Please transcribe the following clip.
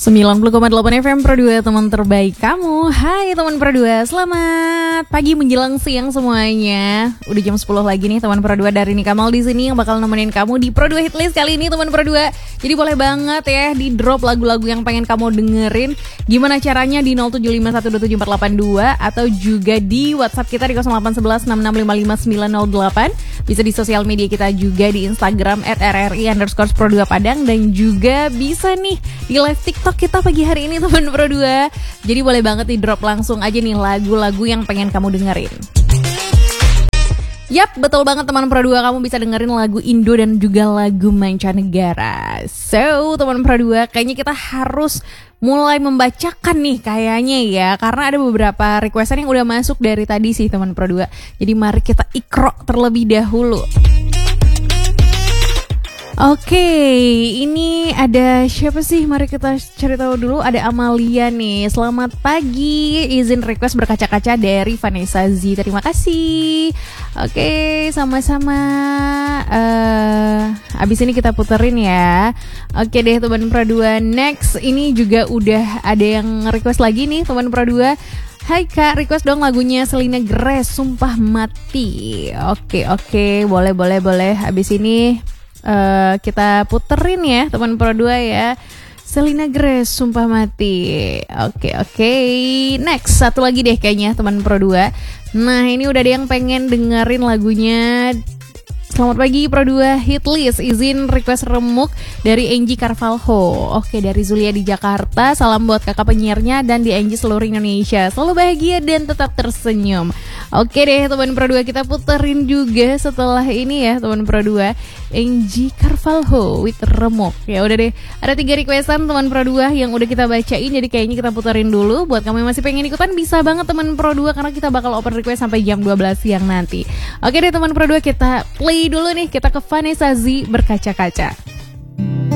90,8 FM Pro 2, teman terbaik kamu. Hai teman Pro 2, selamat pagi menjelang siang semuanya. Udah jam 10 lagi nih teman Pro 2, dari Kamal di sini yang bakal nemenin kamu di Pro 2 Hitlist kali ini teman Pro 2. Jadi boleh banget ya di drop lagu-lagu yang pengen kamu dengerin. Gimana caranya di 0751274482 atau juga di WhatsApp kita di 081166555908. Bisa di sosial media kita juga di Instagram @rri_pro2 Padang, dan juga bisa nih di live TikTok kita pagi hari ini teman Pro 2. Jadi boleh banget di drop langsung aja nih lagu-lagu yang pengen kamu dengerin. Yap, betul banget teman Pro 2, kamu bisa dengerin lagu Indo dan juga lagu mancanegara. So, teman Pro 2, kayaknya kita harus mulai membacakan nih kayaknya ya, karena ada beberapa requestan yang udah masuk dari tadi sih teman Pro 2. Jadi mari kita ikro terlebih dahulu. Oke, ini ada siapa sih? Mari kita cari tahu dulu. Ada Amalia nih. Selamat pagi, izin request berkaca-kaca dari Vanessa Z. Terima kasih. Oke, sama-sama. Abis ini kita puterin ya. Oke deh teman Pro 2. Next, ini juga udah ada yang request lagi nih teman Pro 2. Hai Kak, request dong lagunya Selena Grace, Sumpah Mati. Oke, boleh. Abis ini kita puterin ya teman Pro 2 ya, Selena Grace, Sumpah Mati. Oke. Next, satu lagi deh kayaknya teman Pro 2. Nah, ini udah ada yang pengen dengerin lagunya. Selamat pagi Pro 2 Hitlist, izin request Remuk dari Angie Carvalho. Oke, dari Zulia di Jakarta. Salam buat kakak penyiarnya dan di Angie seluruh Indonesia. Selalu bahagia dan tetap tersenyum. Oke deh teman Pro 2, kita puterin juga setelah ini ya teman Pro 2, Angie Carvalho with Remuk. Ya udah deh, ada 3 requestan teman Pro 2 yang udah kita bacain, jadi kayaknya kita puterin dulu. Buat kamu yang masih pengen ikutan bisa banget teman Pro 2, karena kita bakal open request sampai jam 12 siang nanti. Oke deh teman Pro 2, kita play dulu nih, kita ke Vanessa Z, Berkaca-kaca.